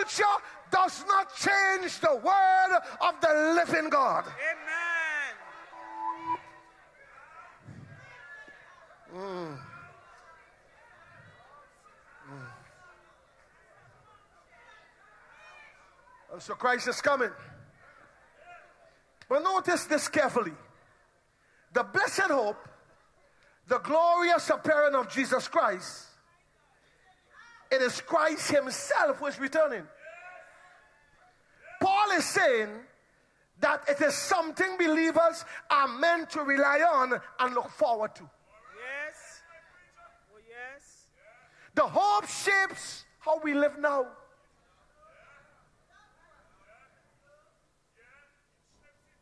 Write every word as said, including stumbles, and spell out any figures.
culture does not change the word of the living God. Amen. Mm. Mm. And so Christ is coming. But notice this carefully. The blessed hope, the glorious appearing of Jesus Christ, it is Christ himself who is returning. Paul is saying that it is something believers are meant to rely on and look forward to. Yes. Oh, yes. The hope shapes how we live now.